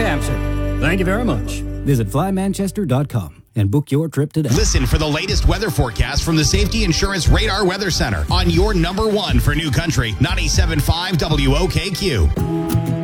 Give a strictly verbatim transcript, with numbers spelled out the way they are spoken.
answer. Thank you very much. Visit fly manchester dot com and book your trip today. Listen for the latest weather forecast from the Safety Insurance Radar Weather Center on your number one for New Country, ninety-seven point five W O K Q.